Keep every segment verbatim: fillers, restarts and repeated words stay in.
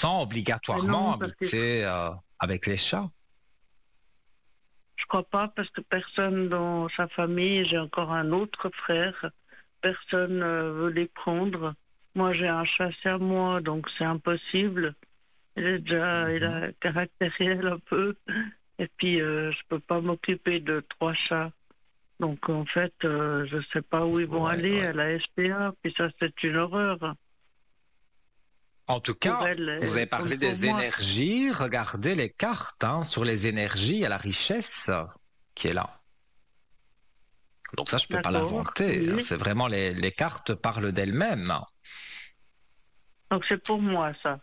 sans obligatoirement non, parce que habiter euh, avec les chats. je crois pas, parce que personne dans sa famille, j'ai encore un autre frère, personne ne veut les prendre. Moi, j'ai un chat, c'est à moi, donc c'est impossible. Il est déjà, il Mhm. a caractériel un peu. Et puis, euh, je peux pas m'occuper de trois chats. Donc, en fait, euh, je sais pas où ils vont Ouais, aller ouais. à la S P A. Puis ça, c'est une horreur. En tout Pour cas, elle, vous avez euh, comme parlé pour des moi. énergies. Regardez les cartes hein, sur les énergies, il y a la richesse qui est là. Donc ça, je peux pas D'accord, l'inventer. oui. C'est vraiment les, les cartes parlent d'elles-mêmes. Donc, c'est pour moi, ça.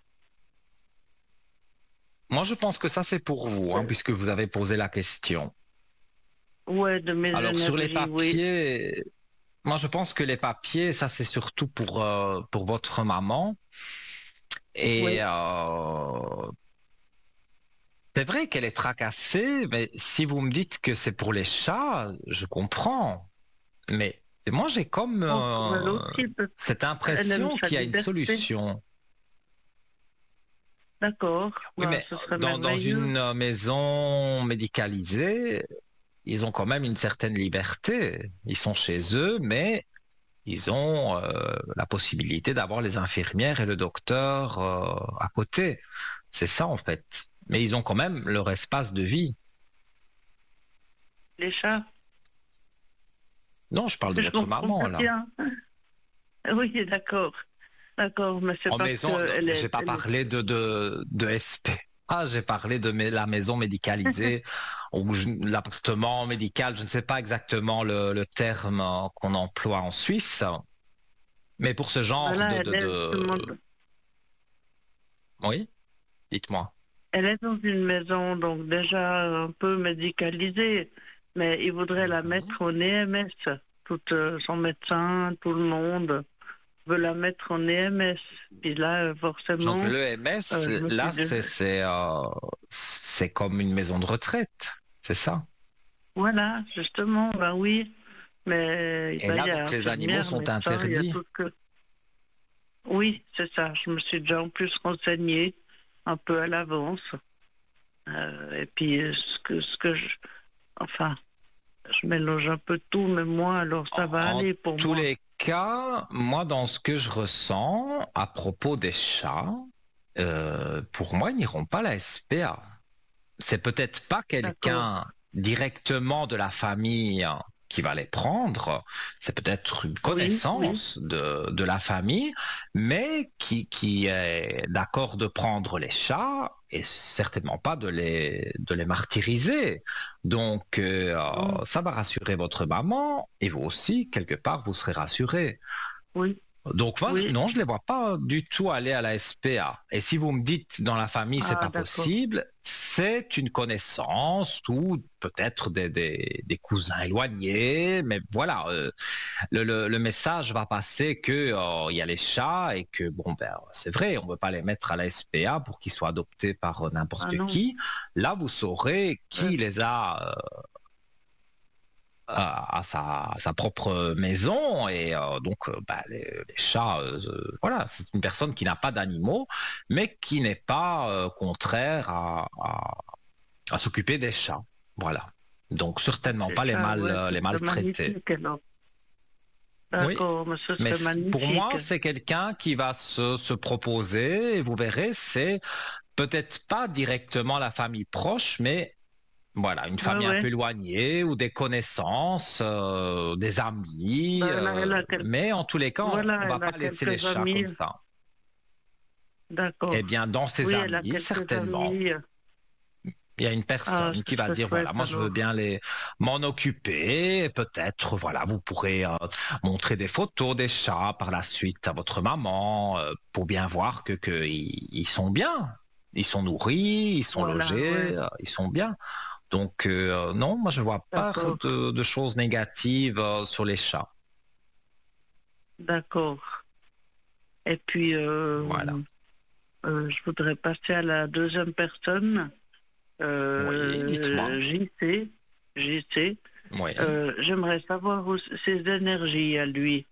Moi, je pense que ça, c'est pour vous, hein, puisque vous avez posé la question. Ouais, de mes Alors, sur les énergies, oui. papiers, moi, je pense que les papiers, ça, c'est surtout pour, euh, pour votre maman. Et Oui. euh, c'est vrai qu'elle est tracassée, mais si vous me dites que c'est pour les chats, je comprends. Mais moi, j'ai comme Oh, pour elle euh, aussi, parce cette qu'elle aime impression sa qu'il y a une liberté. solution. D'accord, Oui, bah, mais ce serait dans, dans merveilleux. une euh, maison médicalisée, ils ont quand même une certaine liberté. Ils sont chez eux, mais ils ont euh, la possibilité d'avoir les infirmières et le docteur euh, à côté. C'est ça, en fait. Mais ils ont quand même leur espace de vie. Les chats, Non, je parle de je votre comprends maman, pas là. bien. Oui, d'accord. D'accord, mais c'est En parce maison, non, qu'elle j'ai est, pas elle est... parlé de, de, de S P. Ah, j'ai parlé de mes- la maison médicalisée ou je- l'appartement médical. Je ne sais pas exactement le, le terme euh, qu'on emploie en Suisse, mais pour ce genre Voilà, de, elle de, est de... justement... Oui, dites-moi. Elle est dans une maison, donc déjà un peu médicalisée, mais il voudrait la Mhm. mettre en E M S. Tout euh, son médecin, tout le monde veut la mettre en E M S. Puis là, euh, Donc forcément, l'E M S, euh, je me suis là, dit, c'est c'est euh, c'est comme une maison de retraite, c'est ça. voilà, justement, ben oui, mais Et ben, il là, y a donc les animaux infirmière, sont médecin, il y a interdits. tout ce que... Oui, c'est ça, je me suis déjà en plus renseignée un peu à l'avance. Euh, et puis, euh, ce que, ce que je... Enfin, je mélange un peu tout, mais moi, alors ça va En aller pour tous moi. les cas, moi, dans ce que je ressens à propos des chats, euh, pour moi, ils n'iront pas à la S P A. C'est peut-être pas D'accord. quelqu'un directement de la famille hein, qui va les prendre, c'est peut-être une Oui, oui. connaissance de, de la famille, mais qui, qui est d'accord de prendre les chats et certainement pas de les, de les martyriser. Donc, euh, Non, ça va rassurer votre maman et vous aussi, quelque part, vous serez rassuré. oui, Donc moi, oui. non, je ne les vois pas du tout aller à la S P A. Et si vous me dites dans la famille c'est Ah, pas d'accord. possible, c'est une connaissance ou peut-être des, des- des cousins éloignés. Mais voilà, euh, le, le- le message va passer que euh, il y a les chats et que bon ben c'est vrai, on ne veut pas les mettre à la S P A pour qu'ils soient adoptés par euh, Ah n'importe non. qui. Là, vous saurez Ouais. qui les a euh, à, à sa, à sa propre maison et euh, donc euh, bah, les, les chats, euh, euh, voilà, c'est une personne qui n'a pas d'animaux, mais qui n'est pas euh, contraire à, à- à s'occuper des chats. Voilà. Donc certainement C'est pas les ça, mal, ouais, euh, ce les serait maltraités. magnifique alors. Oui. D'accord, mais ce Mais serait pour magnifique. moi, c'est quelqu'un qui va se, se proposer, et vous verrez, c'est peut-être pas directement la famille proche, mais voilà, une Ouais, famille un ouais. peu éloignée ou des connaissances, euh, des amis, Ben, elle a, elle euh, a quel- mais en tous les cas, on, on Voilà, va elle a pas laisser les quelques chats amis. comme ça. D'accord. Eh bien, dans ses Oui, elle a amis, quelques certainement, amis. il y a une Ah, personne ce qui va serait dire, voilà, chouette moi je veux alors. bien les m'en occuper, et peut-être, voilà, vous pourrez euh, montrer des photos des chats par la suite à votre maman euh, pour bien voir que, que ils, ils sont bien. Ils sont nourris, ils sont Voilà, logés, ouais. euh, ils sont bien. Donc euh, non, moi je vois pas D'accord. de, de choses négatives euh, sur les chats. D'accord. Et puis, Voilà. euh, euh, je voudrais passer à la deuxième personne. Oui, dites-moi. Euh, J C. J C. Oui. Euh, j'aimerais savoir où- ses énergies à lui.